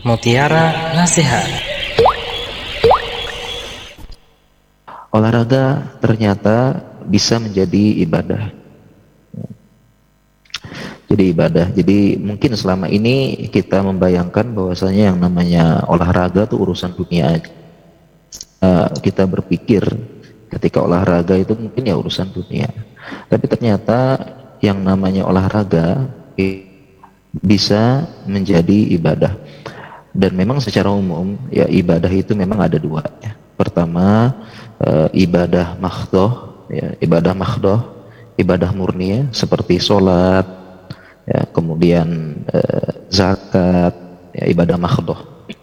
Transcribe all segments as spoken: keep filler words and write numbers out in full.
Mutiara Nasihat. Olahraga ternyata bisa menjadi ibadah. Jadi ibadah. Jadi mungkin selama ini kita membayangkan bahwasanya yang namanya olahraga itu urusan dunia aja. Uh, kita berpikir ketika olahraga itu mungkin ya urusan dunia. Tapi ternyata yang namanya olahraga bisa menjadi ibadah. Dan memang secara umum ya ibadah itu memang ada dua ya. Pertama e, ibadah makhdoh ya, ibadah makhdoh, ibadah murni ya, seperti sholat ya, kemudian e, zakat ya, ibadah makhdoh.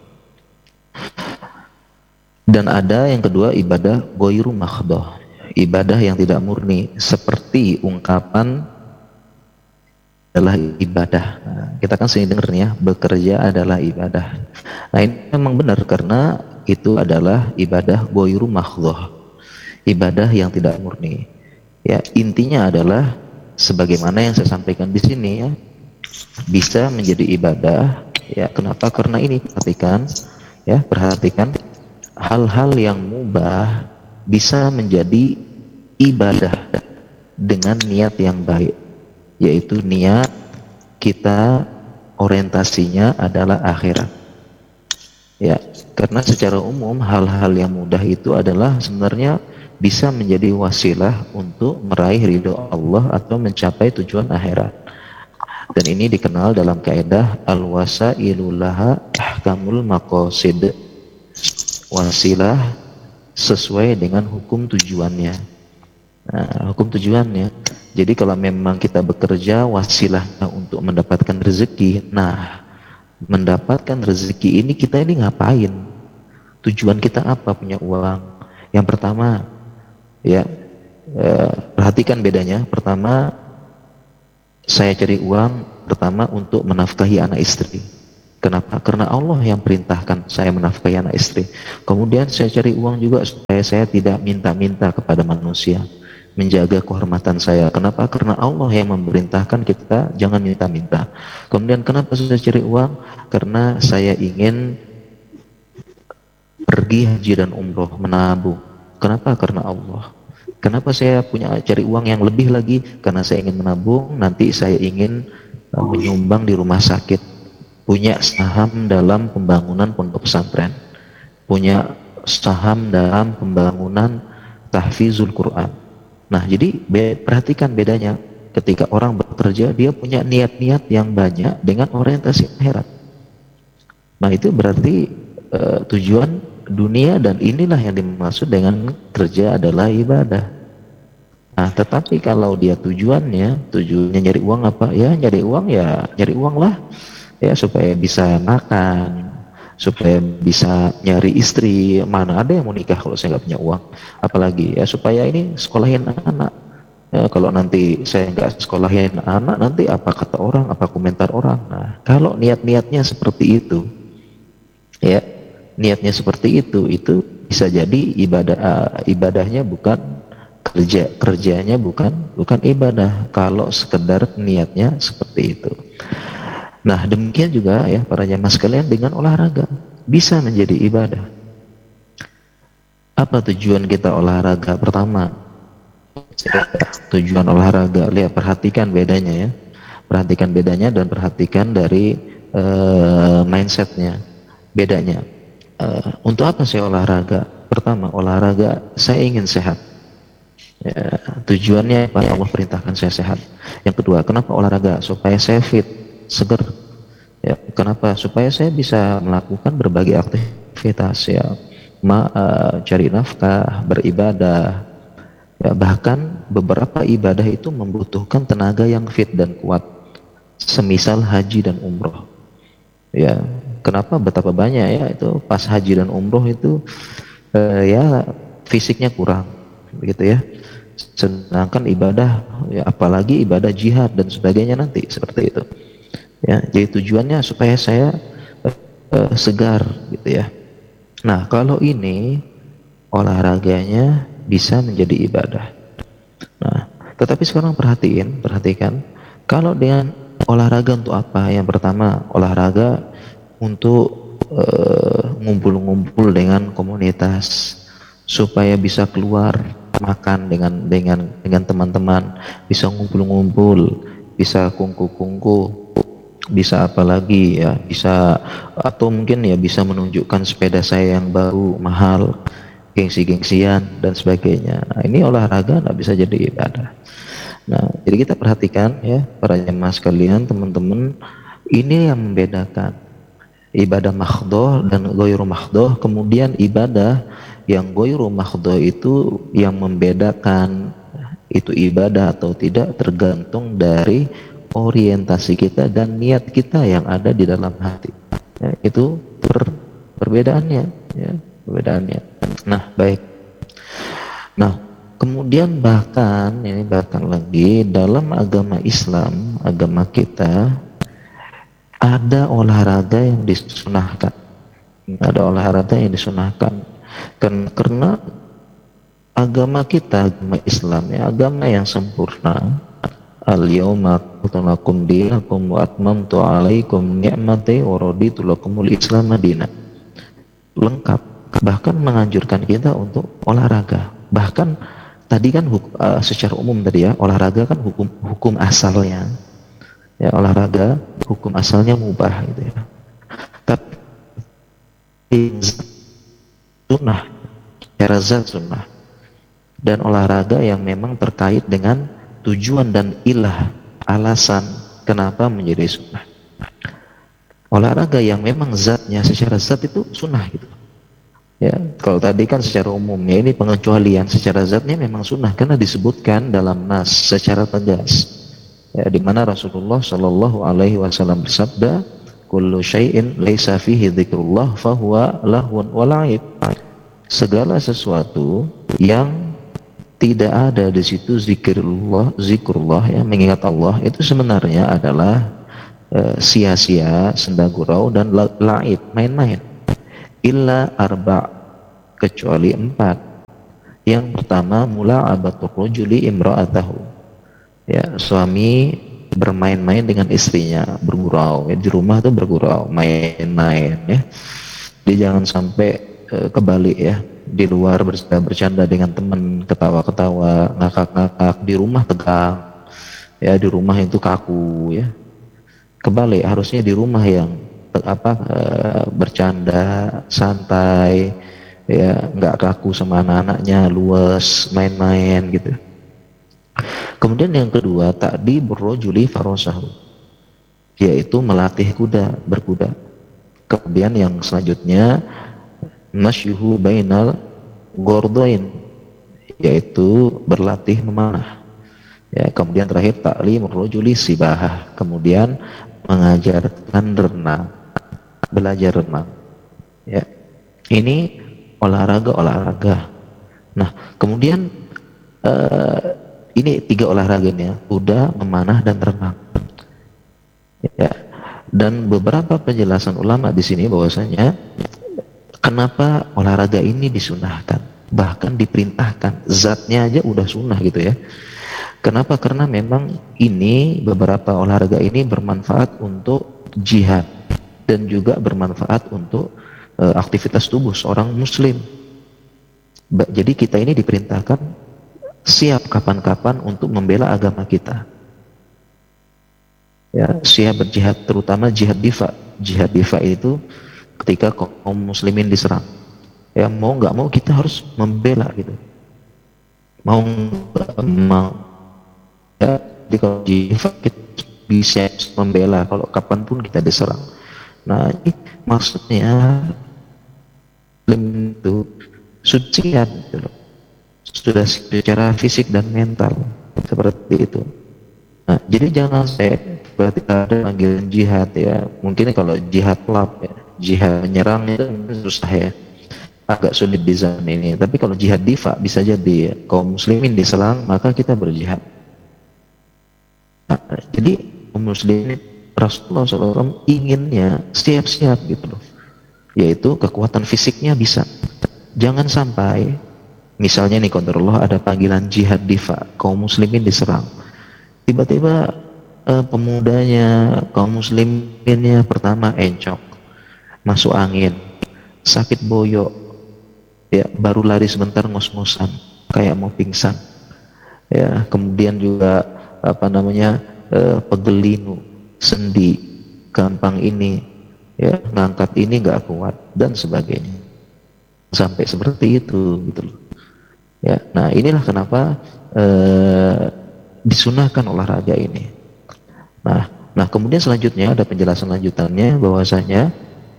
Dan ada yang kedua ibadah goiru makhdoh, ibadah yang tidak murni, seperti ungkapan adalah ibadah. Nah, kita kan sering dengar ya, bekerja adalah ibadah. Nah ini memang benar karena itu adalah ibadah goiru makhdoh, ibadah yang tidak murni. Ya intinya adalah sebagaimana yang saya sampaikan di sini ya, bisa menjadi ibadah. Ya kenapa? Karena ini perhatikan, ya perhatikan hal-hal yang mubah bisa menjadi ibadah dengan niat yang baik, yaitu niat kita orientasinya adalah akhirat. Ya, karena secara umum hal-hal yang mudah itu adalah sebenarnya bisa menjadi wasilah untuk meraih ridho Allah atau mencapai tujuan akhirat. Dan ini dikenal dalam kaidah al-wasailulaha ahkamul maqasid. Wasilah sesuai dengan hukum tujuannya. Nah, hukum tujuannya. Jadi kalau memang kita bekerja wasilahnya untuk mendapatkan rezeki, nah mendapatkan rezeki ini kita ini ngapain? Tujuan kita apa punya uang? Yang pertama, ya eh, perhatikan bedanya. Pertama, saya cari uang pertama untuk menafkahi anak istri. Kenapa? Karena Allah yang perintahkan saya menafkahi anak istri. Kemudian saya cari uang juga supaya saya tidak minta-minta kepada manusia, menjaga kehormatan saya. Kenapa? Karena Allah yang memerintahkan kita jangan minta-minta. Kemudian kenapa saya cari uang? Karena saya ingin pergi haji dan umroh, menabung. Kenapa? Karena Allah. Kenapa saya punya cari uang yang lebih lagi? Karena saya ingin menabung, nanti saya ingin uh, menyumbang di rumah sakit, punya saham dalam pembangunan pondok pesantren, punya saham dalam pembangunan tahfizul Quran. Nah jadi be, perhatikan bedanya ketika orang bekerja dia punya niat-niat yang banyak dengan orientasi akhirat. Nah itu berarti e, tujuan dunia, dan inilah yang dimaksud dengan kerja adalah ibadah. Nah tetapi kalau dia tujuannya tujuannya nyari uang apa ya, nyari uang ya nyari uang lah ya supaya bisa makan, supaya bisa nyari istri. Mana ada yang mau nikah kalau saya nggak punya uang? Apalagi ya supaya ini sekolahin anak ya, kalau nanti saya nggak sekolahin anak nanti apa kata orang, apa komentar orang. Nah kalau niat-niatnya seperti itu ya, niatnya seperti itu itu bisa jadi ibadah, uh, ibadahnya bukan kerja, kerjanya bukan bukan ibadah kalau sekedar niatnya seperti itu. Nah demikian juga ya para jamaah sekalian dengan olahraga bisa menjadi ibadah. Apa tujuan kita olahraga? Pertama, tujuan olahraga, lihat perhatikan bedanya ya, perhatikan bedanya dan perhatikan dari uh, mindsetnya, bedanya. Uh, untuk apa saya olahraga? Pertama, olahraga saya ingin sehat. Ya, tujuannya apa? Allah perintahkan saya sehat. Yang kedua, kenapa olahraga? Supaya saya fit, seger. Ya, kenapa? Supaya saya bisa melakukan berbagai aktivitas ya, Ma, uh, cari nafkah, beribadah. Ya, bahkan beberapa ibadah itu membutuhkan tenaga yang fit dan kuat. Semisal haji dan umroh. Ya, kenapa? Betapa banyak ya itu pas haji dan umroh itu uh, ya fisiknya kurang, begitu ya. Sedangkan ibadah, ya apalagi ibadah jihad dan sebagainya nanti seperti itu. Ya, jadi tujuannya supaya saya uh, segar gitu ya. Nah, kalau ini olahraganya bisa menjadi ibadah. Nah, tetapi sekarang perhatiin, perhatikan, kalau dengan olahraga untuk apa? Yang pertama, olahraga untuk eh, ngumpul-ngumpul dengan komunitas supaya bisa keluar makan dengan dengan dengan teman-teman, bisa ngumpul-ngumpul, bisa kungku-kungku, bisa apa lagi ya, bisa atau mungkin ya bisa menunjukkan sepeda saya yang baru mahal, gengsi-gengsian dan sebagainya. Nah, ini olahraga nggak bisa jadi ibadah. Nah, jadi kita perhatikan ya para jemaah sekalian, teman-teman, ini yang membedakan ibadah makhdoh dan goyru makhdoh. Kemudian ibadah yang goyru makhdoh itu yang membedakan itu ibadah atau tidak tergantung dari orientasi kita dan niat kita yang ada di dalam hati. Ya, itu per, perbedaannya, ya, perbedaannya. Nah, baik. Nah, kemudian bahkan ini bahkan lagi dalam agama Islam, agama kita ada olahraga yang disunahkan. Ada olahraga yang disunahkan. Karena, karena agama kita, agama Islam ya, agama yang sempurna. Al-yawma akmaltu lakum dinakum wa atmamtu alaikum ni'mati wa raditu lakumul Islam madinah. Lengkap. Bahkan menganjurkan kita untuk olahraga. Bahkan tadi kan hukum, uh, secara umum tadi ya, olahraga kan hukum hukum asalnya. Ya, olahraga hukum asalnya mubah gitu ya. Tapi sunnah, cara zat sunnah. Dan olahraga yang memang terkait dengan tujuan dan ilah, alasan kenapa menjadi sunnah. Olahraga yang memang zatnya secara zat itu sunnah gitu. Ya, kalau tadi kan secara umum ya, ini pengecualian, secara zatnya memang sunnah karena disebutkan dalam nas secara tegas. Ya, di mana Rasulullah Shallallahu Alaihi Wasallam bersabda, "Kullu syai'in laisa fihi dzikrullah fahuwa lahwun wa la'ib." Segala sesuatu yang tidak ada di situ zikrullah, zikrullah ya, mengingat Allah, itu sebenarnya adalah e, sia-sia, senda gurau dan la'ib, main-main. Illa arba', kecuali empat. Yang pertama, mula'abatul rajuli imra'atahu. Ya, suami bermain-main dengan istrinya, bergurau ya, di rumah tuh bergurau, main-main ya. Dia jangan sampai e, kebalik ya, di luar bercanda, bercanda dengan teman, ketawa-ketawa, ngakak-ngakak, di rumah tegang ya, di rumah itu kaku ya. Kebalik, harusnya di rumah yang apa e, bercanda, santai ya, nggak kaku sama anak-anaknya, luas, main-main gitu. Kemudian yang kedua, tadi berrojuli farosahu, yaitu melatih kuda, berkuda. Kemudian yang selanjutnya, masyuhu bainal gordoin, yaitu berlatih memanah. Ya, kemudian terakhir taklim rojuli sibahah, kemudian mengajarkan renang, belajar renang. Ya, ini olahraga-olahraga. Nah, kemudian uh, ini tiga olahraganya, kuda, memanah, dan renang. Ya, dan beberapa penjelasan ulama di sini bahwasanya kenapa olahraga ini disunahkan, bahkan diperintahkan, zatnya aja udah sunnah gitu ya. Kenapa? Karena memang ini beberapa olahraga ini bermanfaat untuk jihad dan juga bermanfaat untuk uh, aktivitas tubuh seorang muslim. Jadi kita ini diperintahkan siap kapan-kapan untuk membela agama kita. Ya, siap berjihad, terutama jihad difa. Jihad difa itu ketika kaum muslimin diserang. Ya, mau nggak mau kita harus membela gitu. Mau nggak mau. Ya, jadi kalau jihad kita bisa membela kalau kapanpun kita diserang. Nah, ini maksudnya itu sucian gitu loh. Sudah secara fisik dan mental seperti itu. Nah, jadi jangan saya berarti ada panggilan jihad ya. Mungkin kalau jihad lab ya, jihad menyerang itu susah ya, agak sulit di zaman ini. Tapi kalau jihad difa bisa jadi ya, kaum muslimin diserang maka kita berjihad. Nah, jadi kaum muslimin, Rasulullah shallallahu alaihi wasallam inginnya siap-siap gitu loh, yaitu kekuatan fisiknya bisa. Jangan sampai misalnya nih, qadarullah ada panggilan jihad difa, kaum muslimin diserang, tiba-tiba eh, pemudanya, kaum musliminnya pertama encok, masuk angin, sakit boyok, ya baru lari sebentar ngos-ngosan, kayak mau pingsan, ya kemudian juga apa namanya eh, pegelinu, sendi, gampang ini, ya ngangkat ini nggak kuat dan sebagainya, sampai seperti itu gitu loh. Ya, nah inilah kenapa eh, disunahkan olahraga ini. Nah, nah kemudian selanjutnya ada penjelasan lanjutannya bahwasanya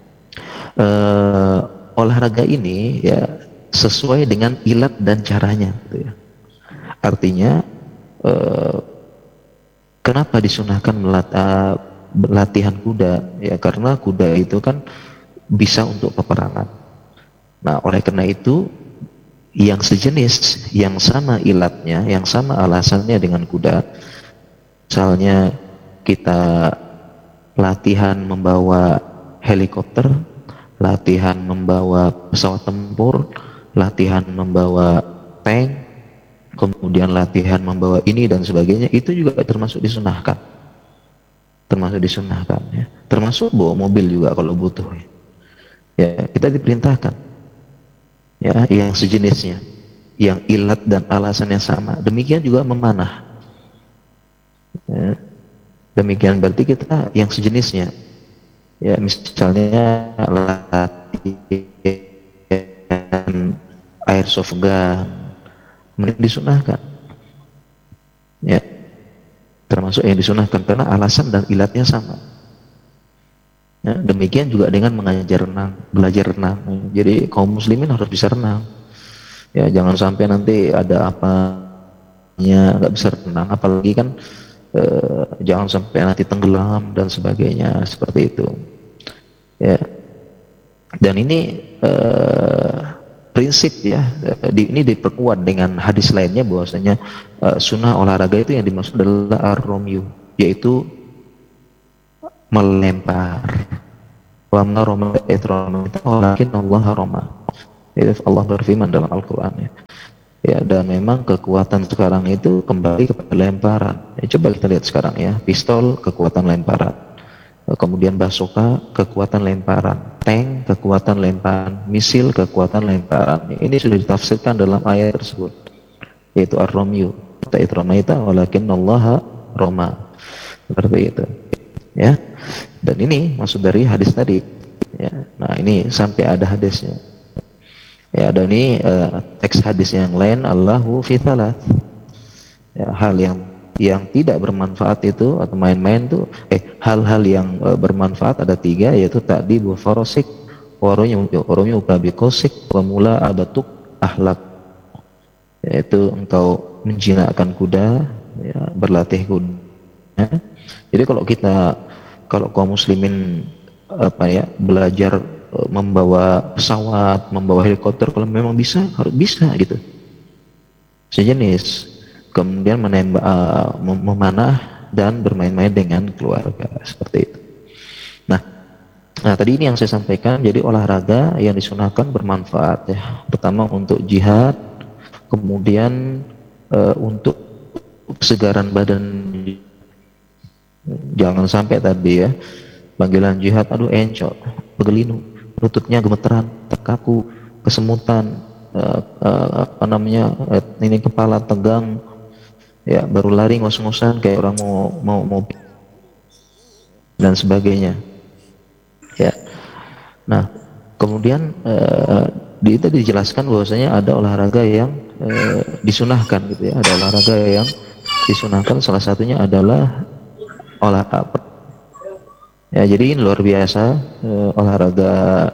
eh, olahraga ini ya sesuai dengan ilat dan caranya gitu ya. Artinya eh, kenapa disunahkan melat, uh, latihan kuda ya, karena kuda itu kan bisa untuk peperangan. Nah oleh karena itu yang sejenis, yang sama ilatnya, yang sama alasannya dengan kuda, misalnya kita latihan membawa helikopter, latihan membawa pesawat tempur, latihan membawa tank, kemudian latihan membawa ini dan sebagainya, itu juga termasuk disunahkan, termasuk disunahkan ya. Termasuk bawa mobil juga kalau butuh ya, ya kita diperintahkan ya, yang sejenisnya, yang ilat dan alasannya sama. Demikian juga memanah ya. Demikian berarti kita yang sejenisnya ya, misalnya latihan airsoft gun, mending disunahkan ya, termasuk yang disunahkan karena alasan dan ilatnya sama ya. Demikian juga dengan mengajar renang, belajar renang. Jadi kaum muslimin harus bisa renang ya, jangan sampai nanti ada apanya nggak bisa renang, apalagi kan eh, jangan sampai nanti tenggelam dan sebagainya, seperti itu ya. Dan ini eh, prinsip ya, di, ini diperkuat dengan hadis lainnya bahwasanya uh, sunnah olahraga itu yang dimaksud adalah ar-romyu, yaitu melempar. Wa man rama itramita walakin Allah rama. Itu Allah berfirman dalam Al-Qur'an ya. Ya, dan memang kekuatan sekarang itu kembali kepada lemparan. Ya, coba kita lihat sekarang ya, pistol kekuatan lemparan, kemudian bazooka kekuatan lemparan, tank kekuatan lemparan, misil kekuatan lemparan. Ini sudah ditafsirkan dalam ayat tersebut, yaitu ar-romyu, ta'it ramaita walakinnallaha rama, seperti itu ya. Dan ini maksud dari hadis tadi ya. Nah ini sampai ada hadisnya ya, dan ini uh, teks hadis yang lain, Allahu fi thalath ya, hal yang yang tidak bermanfaat itu atau main-main itu eh hal-hal yang e, bermanfaat ada tiga, yaitu tadi bu farosik, waronya waronya ukabi kosik, wamula abatuk ahlak, yaitu engkau menjinakkan kuda ya, berlatih kuda ya. Jadi kalau kita, kalau kaum muslimin apa ya, belajar e, membawa pesawat, membawa helikopter, kalau memang bisa, harus bisa gitu, sejenis. Kemudian menembak, uh, memanah dan bermain-main dengan keluarga, seperti itu. Nah, nah tadi ini yang saya sampaikan. Jadi olahraga yang disunahkan bermanfaat ya. Pertama untuk jihad, kemudian uh, untuk kesegaran badan. Jangan sampai tadi ya, panggilan jihad, aduh encok, pegelinu, lututnya gemeteran, terkaku, kesemutan, uh, uh, apa namanya, uh, ini kepala tegang. Ya, baru lari ngos-ngosan kayak orang mau mau mau dan sebagainya. Ya. Nah, kemudian eh, di itu dijelaskan bahwasanya ada olahraga yang eh, disunahkan gitu ya. Ada olahraga yang disunahkan, salah satunya adalah olahraga. Ya, jadi ini luar biasa eh, olahraga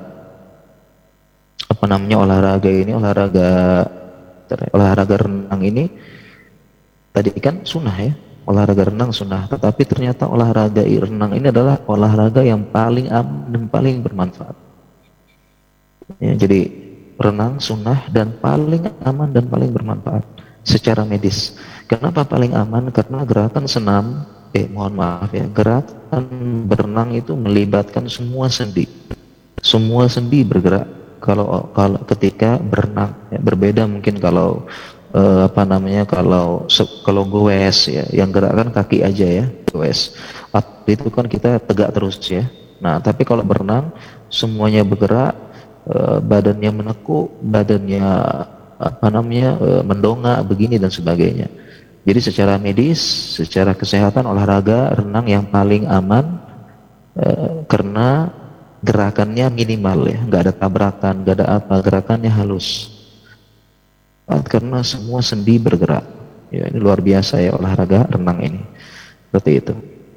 apa namanya olahraga ini olahraga olahraga renang ini. Tadi kan sunnah ya, olahraga renang sunnah, tetapi ternyata olahraga renang ini adalah olahraga yang paling aman dan paling bermanfaat ya. Jadi renang sunnah dan paling aman dan paling bermanfaat secara medis. Kenapa paling aman? Karena gerakan senam, eh mohon maaf ya, gerakan berenang itu melibatkan semua sendi, semua sendi bergerak. Kalau kalau ketika berenang ya, berbeda mungkin kalau Uh, apa namanya kalau kalau goes ya, yang gerakkan kaki aja ya, goes. Waktu itu kan kita tegak terus ya, Nah, tapi kalau berenang semuanya bergerak, eh, badannya menekuk, badannya apa namanya eh, mendongak begini dan sebagainya. Jadi secara medis, secara kesehatan olahraga renang yang paling aman eh, karena gerakannya minimal ya, nggak ada tabrakan, nggak ada apa, gerakannya halus. Karena semua sendi bergerak. Ya, ini luar biasa ya olahraga renang ini. Seperti itu.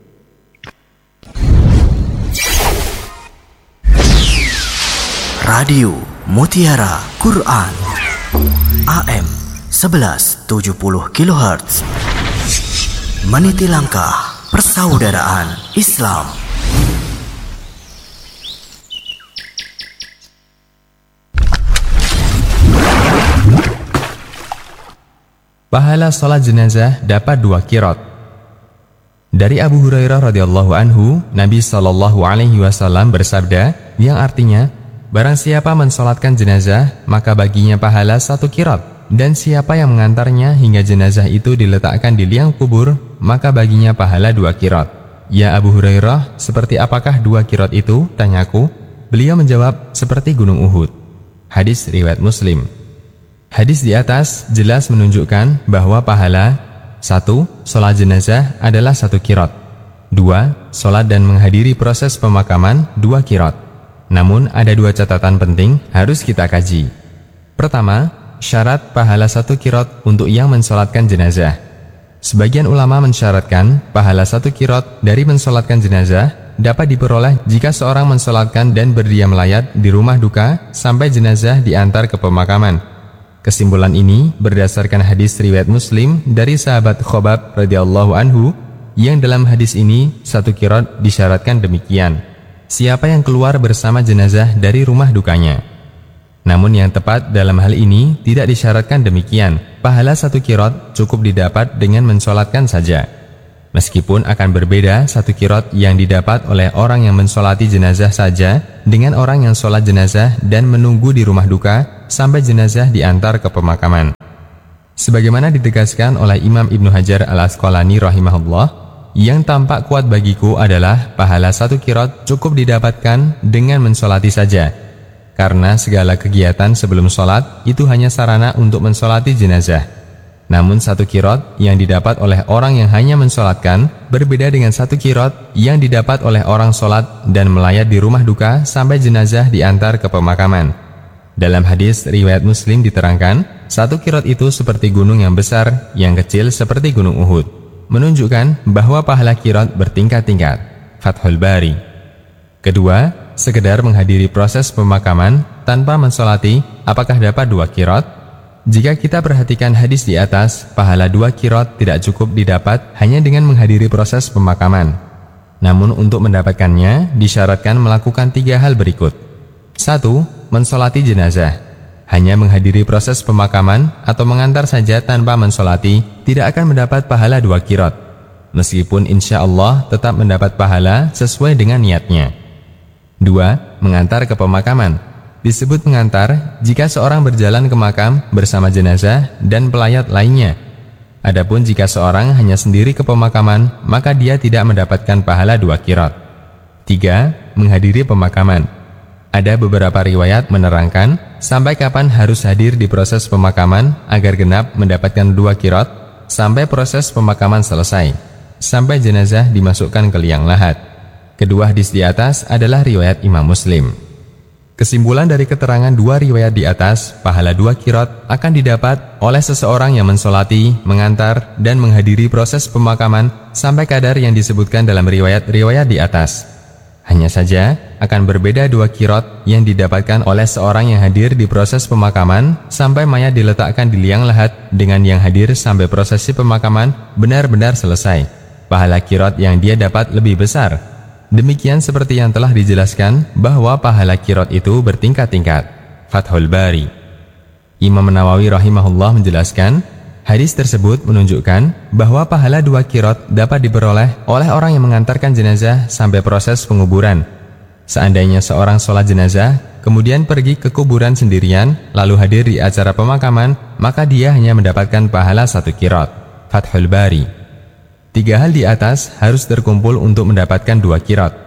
Radio Mutiara Quran A M sebelas tujuh puluh kilohertz, meniti langkah persaudaraan Islam. Pahala salat jenazah dapat dua qirat. Dari Abu Hurairah radhiyallahu anhu, Nabi sallallahu alaihi wasallam bersabda, yang artinya, barang siapa mensolatkan jenazah, maka baginya pahala satu qirat, dan siapa yang mengantarnya hingga jenazah itu diletakkan di liang kubur, maka baginya pahala dua qirat. Ya Abu Hurairah, seperti apakah dua qirat itu? Tanyaku. Beliau menjawab, seperti gunung Uhud. Hadis riwayat Muslim. Hadis di atas jelas menunjukkan bahwa pahala satu. Sholat jenazah adalah satu qirat. Dua. Sholat dan menghadiri proses pemakaman dua qirat. Namun ada dua catatan penting harus kita kaji. Pertama, syarat pahala satu qirat untuk yang mensolatkan jenazah. Sebagian ulama mensyaratkan pahala satu qirat dari mensolatkan jenazah dapat diperoleh jika seorang mensolatkan dan berdiam layat di rumah duka sampai jenazah diantar ke pemakaman. Kesimpulan ini berdasarkan hadis riwayat Muslim dari sahabat Khobab radhiyallahu anhu, yang dalam hadis ini satu qirat disyaratkan demikian: siapa yang keluar bersama jenazah dari rumah dukanya. Namun yang tepat dalam hal ini tidak disyaratkan demikian. Pahala satu qirat cukup didapat dengan mensolatkan saja. Meskipun akan berbeda satu qirat yang didapat oleh orang yang mensolati jenazah saja dengan orang yang sholat jenazah dan menunggu di rumah duka sampai jenazah diantar ke pemakaman. Sebagaimana ditegaskan oleh Imam Ibnu Hajar Al-Asqalani rahimahullah, yang tampak kuat bagiku adalah pahala satu qirat cukup didapatkan dengan mensolati saja, karena segala kegiatan sebelum sholat itu hanya sarana untuk mensolati jenazah. Namun satu qirat yang didapat oleh orang yang hanya mensolatkan berbeda dengan satu qirat yang didapat oleh orang sholat dan melayat di rumah duka sampai jenazah diantar ke pemakaman. Dalam hadis riwayat Muslim diterangkan, satu qirat itu seperti gunung yang besar, yang kecil seperti gunung Uhud, menunjukkan bahwa pahala qirat bertingkat-tingkat. Fathul Bari. Kedua, sekedar menghadiri proses pemakaman tanpa mensolati, apakah dapat dua qirat? Jika kita perhatikan hadis di atas, pahala dua qirat tidak cukup didapat hanya dengan menghadiri proses pemakaman. Namun untuk mendapatkannya, disyaratkan melakukan tiga hal berikut. Satu, mensolati jenazah. Hanya menghadiri proses pemakaman atau mengantar saja tanpa mensolati, tidak akan mendapat pahala dua qirat. Meskipun insya Allah tetap mendapat pahala sesuai dengan niatnya. Dua, mengantar ke pemakaman. Disebut mengantar jika seorang berjalan ke makam bersama jenazah dan pelayat lainnya. Adapun jika seorang hanya sendiri ke pemakaman, maka dia tidak mendapatkan pahala dua qirat. Tiga, menghadiri pemakaman. Ada beberapa riwayat menerangkan sampai kapan harus hadir di proses pemakaman agar genap mendapatkan dua qirat, sampai proses pemakaman selesai, sampai jenazah dimasukkan ke liang lahat. Kedua hadis di atas adalah riwayat Imam Muslim. Kesimpulan dari keterangan dua riwayat di atas, pahala dua qirat akan didapat oleh seseorang yang mensolati, mengantar, dan menghadiri proses pemakaman sampai kadar yang disebutkan dalam riwayat-riwayat di atas. Hanya saja, akan berbeda dua qirat yang didapatkan oleh seorang yang hadir di proses pemakaman sampai mayat diletakkan di liang lahat dengan yang hadir sampai prosesi pemakaman benar-benar selesai. Pahala qirat yang dia dapat lebih besar. Demikian seperti yang telah dijelaskan bahwa pahala qirat itu bertingkat-tingkat. Fathul Bari. Imam Nawawi rahimahullah menjelaskan, hadis tersebut menunjukkan bahwa pahala dua qirat dapat diperoleh oleh orang yang mengantarkan jenazah sampai proses penguburan. Seandainya seorang sholat jenazah, kemudian pergi ke kuburan sendirian, lalu hadir di acara pemakaman, maka dia hanya mendapatkan pahala satu qirat. Fathul Bari. Tiga hal di atas harus terkumpul untuk mendapatkan dua qirat.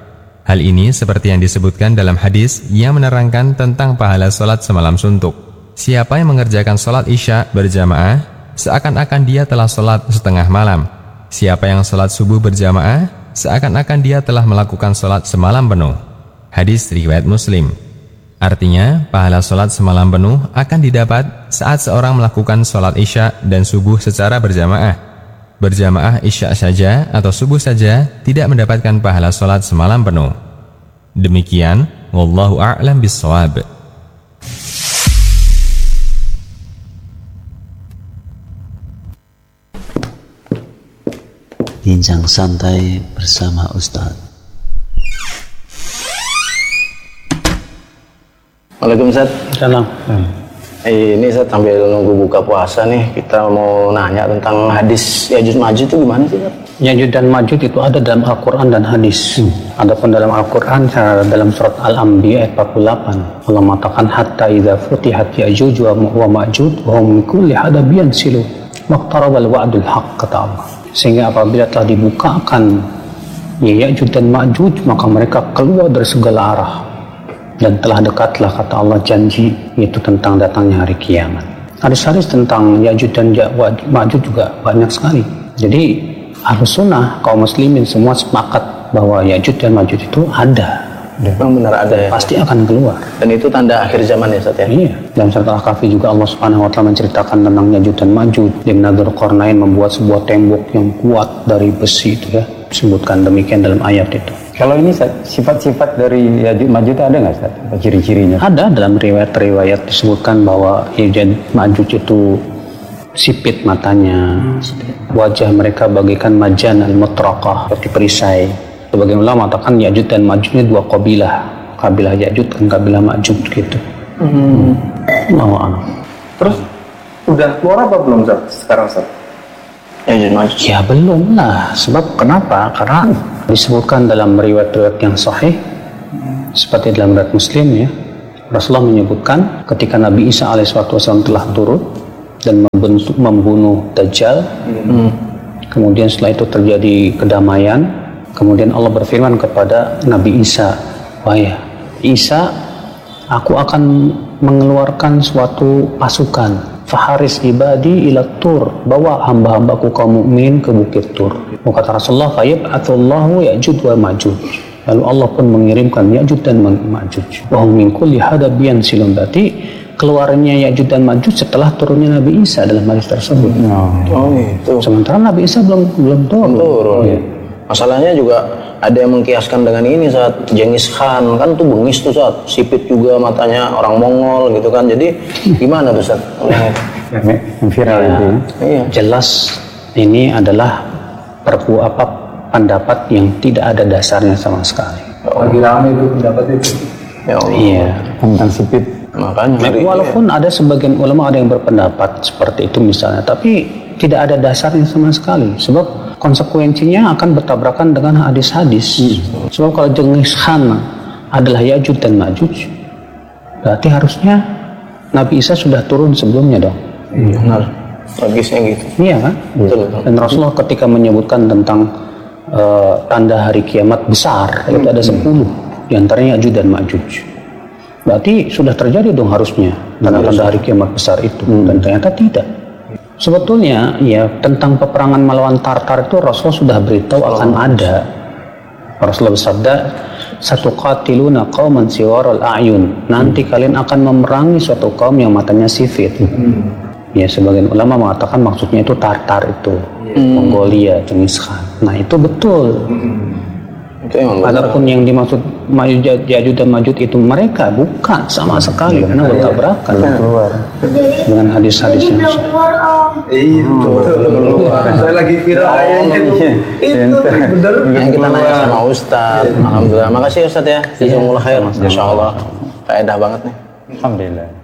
Hal ini seperti yang disebutkan dalam hadis yang menerangkan tentang pahala sholat semalam suntuk. Siapa yang mengerjakan sholat isya berjamaah, seakan-akan dia telah sholat setengah malam. Siapa yang sholat subuh berjamaah, seakan-akan dia telah melakukan sholat semalam penuh. Hadis riwayat Muslim. Artinya, pahala sholat semalam penuh akan didapat saat seorang melakukan sholat isya dan subuh secara berjamaah. Berjamaah isya saja atau subuh saja tidak mendapatkan pahala sholat semalam penuh. Demikian, wallahu a'lam bissawab. Bincang santai bersama Ustaz. Waalaikumsalam Ustaz. Salam. Eh, ini Ustaz sambil nunggu buka puasa nih, kita mau nanya tentang hadis Ya'juj Ma'juj itu gimana sih Ustaz? Ya'juj dan Ma'juj itu ada dalam Al-Quran dan hadis. Hmm. Adapun dalam Al-Quran dalam surat Al-Anbiya ayat empat puluh delapan, Allah mengatakan hatta idza futihat Ya'juj wa Ma'juj wa hum min kulli hadabin silu maqtarabal wa'dul haqq, kata Allah. Sehingga apabila telah dibukakan Ya'juj dan Ma'juj, maka mereka keluar dari segala arah. Dan telah dekatlah, kata Allah, janji itu tentang datangnya hari kiamat. Hadis-hadis tentang Ya'juj dan Ma'juj juga banyak sekali. Jadi Ahlus Sunnah, kaum muslimin semua sepakat bahwa Ya'juj dan Ma'juj itu ada. Memang benar ada ya. Pasti akan keluar. Dan itu tanda akhir zaman ya Ustaz ya. Iya. Dalam surat Al-Kahfi juga Allah Subhanahu wa taala menceritakan tentang Ya'juj dan Ma'juj. Ibn Dzulqarnain membuat sebuah tembok yang kuat dari besi itu ya. Disebutkan demikian dalam ayat itu. Kalau ini sifat-sifat dari Ya'juj Ma'juj ada nggak Ustaz? Ciri-cirinya? Ada dalam riwayat-riwayat disebutkan bahwa Ya'juj Ma'juj itu sipit matanya, wajah mereka bagaikan majan al-mutraqah, seperti perisai. Sebagian ulama mengatakan Ya'juj dan Ma'juj ini dua kabilah, kabilah Ya'juj dan kabilah Ma'juj gitu. Hmm. Allahu a'lam. Terus udah keluar apa belum Ustaz sekarang Ustaz? Ya'juj Ma'juj ya belum lah. Sebab kenapa? Karena disebutkan dalam riwayat-riwayat yang sahih seperti dalam riwayat Muslim ya, Rasulullah menyebutkan ketika Nabi Isa alaihissalam telah turun dan membentuk, membunuh Dajjal, hmm. kemudian setelah itu terjadi kedamaian, kemudian Allah berfirman kepada Nabi Isa, wahai Isa, aku akan mengeluarkan suatu pasukan, faharis ibadi ila tur, bawa hamba-hambaku kaum mukmin ke bukit Tur. Kata Rasulullah, fayab'atsullahu Ya'juj wa Ma'juj. Lalu Allah pun mengirimkan Ya'juj dan Ma'juj. Wa hum min kulli hadabin silum. Berarti keluarnya Ya'juj dan Ma'juj setelah turunnya Nabi Isa dalam hadis tersebut. Oh, itu. Sementara Nabi Isa belum belum turun. turun. Ya. Masalahnya juga ada yang mengkiaskan dengan ini saat Genghis Khan kan tuh bengis tuh saat sipit juga matanya, orang Mongol gitu kan. Jadi gimana tuh Ustaz? Yang viral ya, itu. Iya. Jelas ini adalah perpu apa pendapat yang tidak ada dasarnya sama sekali. Lagi ramai itu pendapat itu. Ya Allah. Iya. Tentang sipit. Makanya hari walaupun ini, ada sebagian ulama ada yang berpendapat seperti itu misalnya, tapi tidak ada dasarnya sama sekali. Sebab konsekuensinya akan bertabrakan dengan hadis-hadis. Hmm. Sebab kalau Genghis Khan adalah Ya'juj dan Ma'juj, berarti harusnya Nabi Isa sudah turun sebelumnya dong. Iya, benar. Logisnya gitu. Iya kan? Betul. Dan Rasulullah ketika menyebutkan tentang uh, tanda hari kiamat besar, hmm. itu ada sepuluh, diantaranya Ya'juj dan Ma'juj. Berarti sudah terjadi dong harusnya tanda-tanda hari kiamat besar itu, hmm. dan ternyata tidak. Sebetulnya ya tentang peperangan melawan Tartar itu Rasulullah sudah beritahu akan ada. Rasulullah bersabda, satu qatiluna qauman siwarul a'yun. Nanti kalian akan memerangi suatu kaum yang matanya sipit. Hmm. Ya sebagian ulama mengatakan maksudnya itu Tartar itu, hmm. Mongolia, Genghis Khan. Nah itu betul. Hmm. Adapun yang dimaksud Ya'juj dan Ma'juj itu mereka bukan sama sekali, karena bertabrakan dengan hadis-hadis yang iya, keluar. Saya lagi viral itu benar yang kita nanya sama Ustaz. Alhamdulillah. Makasih Ustaz ya. Jazakumullah khair. Masyaallah. Faedah banget nih. Alhamdulillah.